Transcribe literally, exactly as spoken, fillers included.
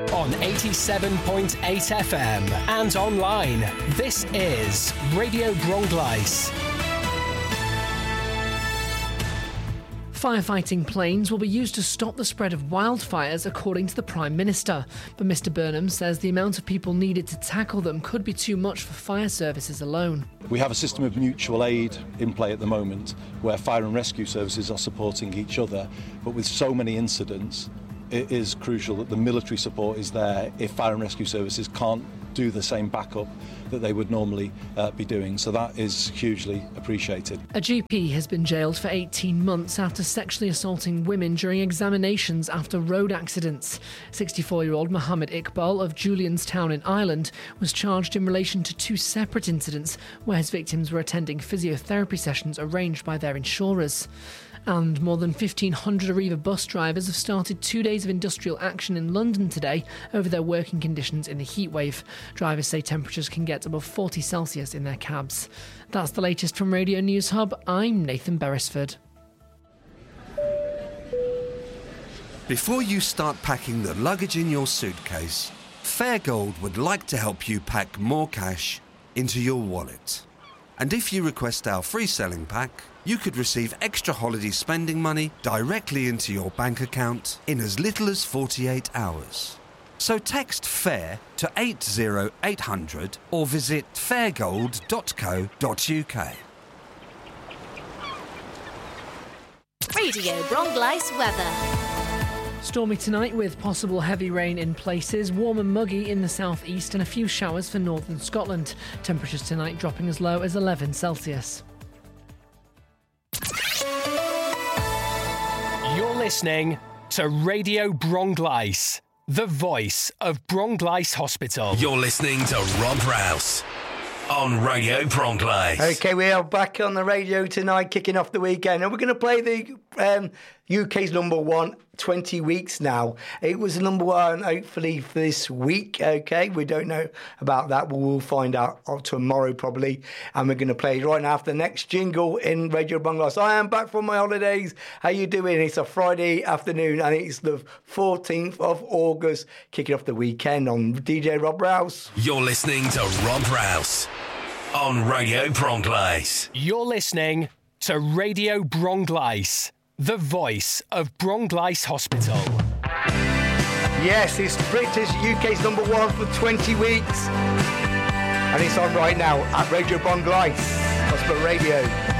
on eighty-seven point eight F M and online. This is Radio Bronglais. Firefighting planes will be used to stop the spread of wildfires, according to the Prime Minister. But Mr Burnham says the amount of people needed to tackle them could be too much for fire services alone. We have a system of mutual aid in play at the moment where fire and rescue services are supporting each other, but with so many incidents, it is crucial that the military support is there if fire and rescue services can't do the same backup that they would normally uh, be doing. So that is hugely appreciated. A G P has been jailed for eighteen months after sexually assaulting women during examinations after road accidents. sixty-four-year-old Mohammed Iqbal of Julianstown in Ireland was charged in relation to two separate incidents where his victims were attending physiotherapy sessions arranged by their insurers. And more than fifteen hundred Arriva bus drivers have started two days of industrial action in London today over their working conditions in the heatwave. Drivers say temperatures can get above forty Celsius in their cabs. That's the latest from Radio News Hub. I'm Nathan Beresford. Before you start packing the luggage in your suitcase, Fairgold would like to help you pack more cash into your wallet. And if you request our free selling pack, you could receive extra holiday spending money directly into your bank account in as little as forty-eight hours. So text FAIR to eight zero eight hundred or visit fairgold dot co dot uk. Radio Bronglais weather. Stormy tonight with possible heavy rain in places, warm and muggy in the southeast and a few showers for northern Scotland. Temperatures tonight dropping as low as eleven Celsius. You're listening to Radio Bronglais, the voice of Bronglais Hospital. You're listening to Rob Rouse on Radio Bronglais. Okay, we are back on the radio tonight, kicking off the weekend, and we're going to play the um, U K's number one, twenty weeks now. It was the number one, hopefully, for this week, okay? We don't know about that, but we'll find out tomorrow probably, and we're going to play right after the next jingle in Radio Bronglais. I am back from my holidays. How you doing? It's a Friday afternoon, and it's the fourteenth of August, kicking off the weekend on D J Rob Rouse. You're listening to Rob Rouse on Radio Bronglais. You're listening to Radio Bronglais, the voice of Bronglais Hospital. Yes, it's British U K's number one for twenty weeks. And it's on right now at Radio Bronglais Hospital Radio.